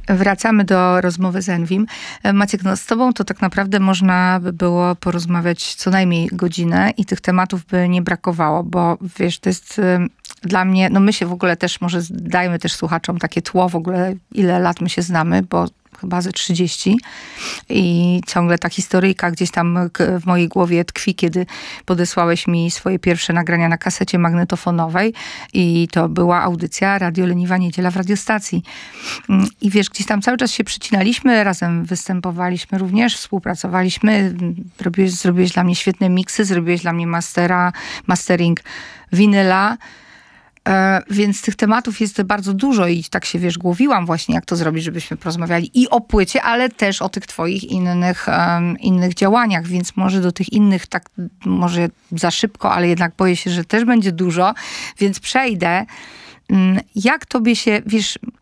Wracamy do rozmowy z Envim. Maciek, no z tobą to tak naprawdę można by było porozmawiać co najmniej godzinę i tych tematów by nie brakowało, bo wiesz, to jest dla mnie, no my się w ogóle też, może dajmy też słuchaczom takie tło w ogóle, ile lat my się znamy, bo chyba ze 30 i ciągle ta historyjka gdzieś tam w mojej głowie tkwi, kiedy podesłałeś mi swoje pierwsze nagrania na kasecie magnetofonowej i to była audycja Radio Leniwa Niedziela w radiostacji. I wiesz, gdzieś tam cały czas się przycinaliśmy, razem występowaliśmy również, współpracowaliśmy, zrobiłeś dla mnie świetne miksy, zrobiłeś dla mnie mastering winyla. Więc tych tematów jest bardzo dużo i tak się, wiesz, głowiłam właśnie, jak to zrobić, żebyśmy porozmawiali i o płycie, ale też o tych twoich innych działaniach, więc może do tych innych tak, może za szybko, ale jednak boję się, że też będzie dużo, więc przejdę. Jak tobie się, wiesz,